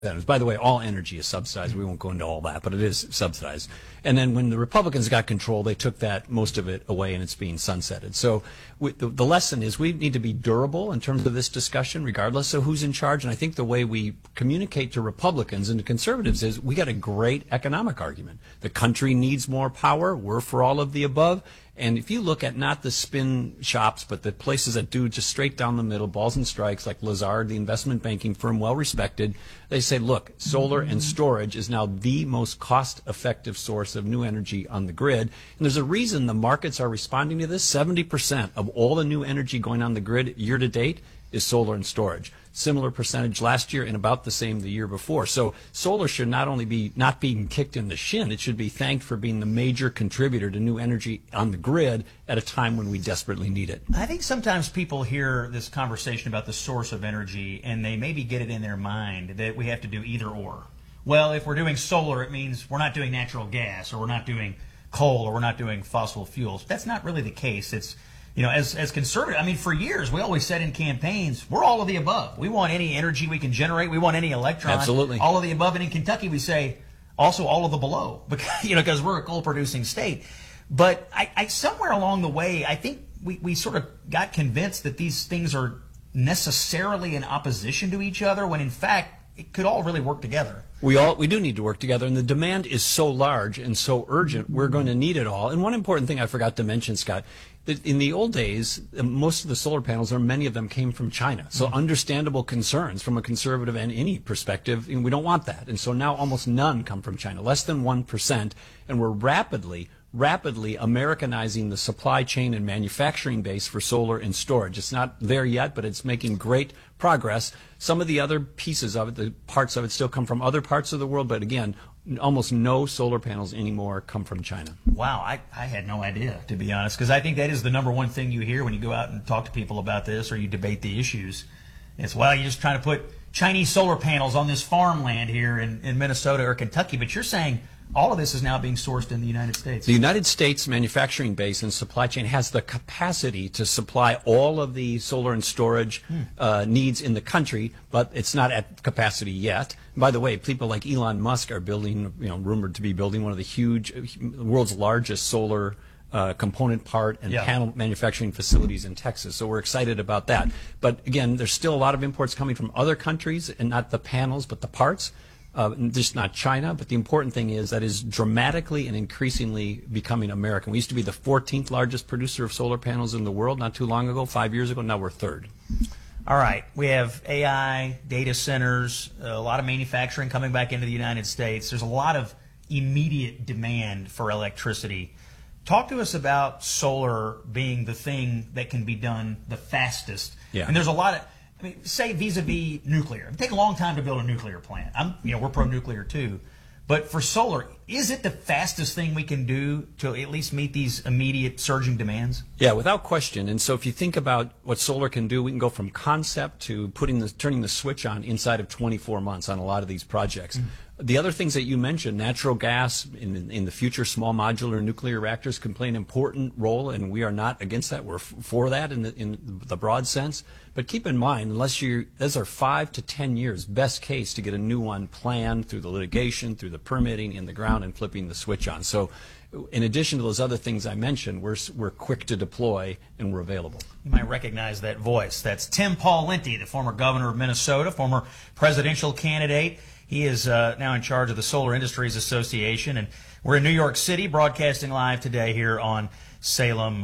incentives. By the way, all energy is subsidized. We won't go into all that, but it is subsidized. And then when the Republicans got control, they took that most of it away, and it's being sunsetted. So the lesson is we need to be durable in terms of this discussion, regardless of who's in charge. And I think the way we communicate to Republicans and to conservatives is we got a great economic argument. The country needs more power. We're for all of the above. And if you look at not the spin shops, but the places that do just straight down the middle, balls and strikes, like Lazard, the investment banking firm, well respected, they say, look, solar and storage is now the most cost-effective source of new energy on the grid. And there's a reason the markets are responding to this. 70% of all the new energy going on the grid year to date is solar and storage. Similar percentage last year and about the same the year before. So solar should not only be not being kicked in the shin, it should be thanked for being the major contributor to new energy on the grid at a time when we desperately need it. I think sometimes people hear this conversation about the source of energy and they maybe get it in their mind that we have to do either or. Well, if we're doing solar, it means we're not doing natural gas, or we're not doing coal, or we're not doing fossil fuels. That's not really the case. It's, you know, as conservative, I mean, for years, we always said in campaigns, we're all of the above. We want any energy we can generate. We want any electron. Absolutely. All of the above. And in Kentucky, we say also all of the below, because, you know, because we're a coal-producing state. But I somewhere along the way, I think we sort of got convinced that these things are necessarily in opposition to each other, when in fact, it could all really work together. We do need to work together, and the demand is so large and so urgent, we're going to need it all. And one important thing I forgot to mention, Scott, that in the old days, most of the solar panels, or many of them, came from China. So understandable concerns from a conservative and any perspective, and we don't want that. And so now almost none come from China, less than 1%, and we're rapidly Americanizing the supply chain and manufacturing base for solar and storage. It's not there yet, but it's making great progress. Some of the other pieces of it, the parts of it, still come from other parts of the world, but again, almost no solar panels anymore come from China. Wow, I had no idea, to be honest, because I think that is the number one thing you hear when you go out and talk to people about this, or you debate the issues. It's, well, you're just trying to put Chinese solar panels on this farmland here in Minnesota or Kentucky, but you're saying all of this is now being sourced in the United States. The United States manufacturing base and supply chain has the capacity to supply all of the solar and storage needs in the country, but it's not at capacity yet. By the way, people like Elon Musk are building, rumored to be building one of the world's largest solar component part and panel manufacturing facilities in Texas. So we're excited about that. But again, there's still a lot of imports coming from other countries, and not the panels, but the parts. Just not China, but the important thing is that is dramatically and increasingly becoming American. We used to be the 14th largest producer of solar panels in the world not too long ago, 5 years ago. Now we're third. All right. We have AI, data centers, a lot of manufacturing coming back into the United States. There's a lot of immediate demand for electricity. Talk to us about solar being the thing that can be done the fastest. Yeah. And there's a lot of, say vis-a-vis nuclear. It take a long time to build a nuclear plant. We're pro-nuclear too. But for solar, is it the fastest thing we can do to at least meet these immediate surging demands? Yeah, without question. And so if you think about what solar can do, we can go from concept to turning the switch on inside of 24 months on a lot of these projects. The other things that you mentioned, natural gas, in the future, small modular nuclear reactors can play an important role, and we are not against that. We're for that in the broad sense. But keep in mind, those are 5 to 10 years, best case, to get a new one planned through the litigation, through the permitting, in the ground, and flipping the switch on. So in addition to those other things I mentioned, we're quick to deploy, and we're available. You might recognize that voice. That's Tim Pawlenty, the former governor of Minnesota, former presidential candidate. He is now in charge of the Solar Industries Association, and we're in New York City, broadcasting live today here on Salem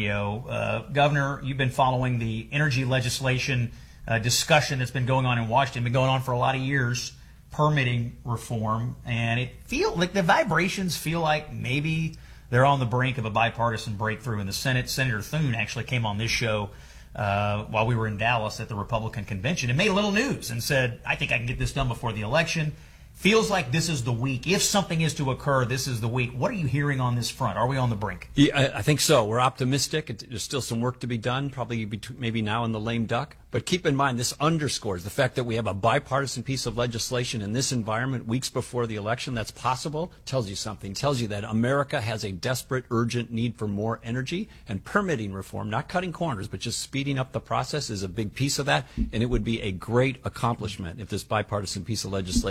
Radio. Governor, you've been following the energy legislation discussion that's been going on in Washington, been going on for a lot of years, permitting reform, and it feels like the vibrations feel like maybe they're on the brink of a bipartisan breakthrough in the Senate. Senator Thune actually came on this show while we were in Dallas at the Republican convention and made a little news and said, I think I can get this done before the election. Feels like this is the week. If something is to occur, this is the week. What are you hearing on this front? Are we on the brink? Yeah, I think so. We're optimistic. There's still some work to be done, probably maybe now in the lame duck. But keep in mind, this underscores the fact that we have a bipartisan piece of legislation in this environment weeks before the election that's possible. Tells you something. Tells you that America has a desperate, urgent need for more energy, and permitting reform, not cutting corners, but just speeding up the process is a big piece of that. And it would be a great accomplishment if this bipartisan piece of legislation